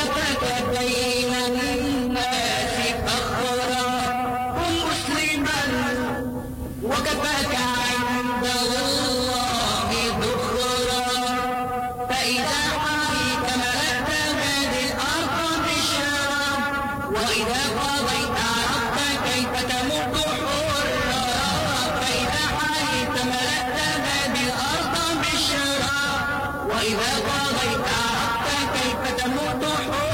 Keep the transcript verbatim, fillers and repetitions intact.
صورتك بين الناس فخرا كن مسلما وكفاك عند الله ذخرا فإذا حييت ملكت هذه الأرض بشرا وإذا قضيت عرفت كيف تموت حرا فإذا حييت ملكت هذه الأرض بشرا وإذا قضيت عرفت كيف تموت حرا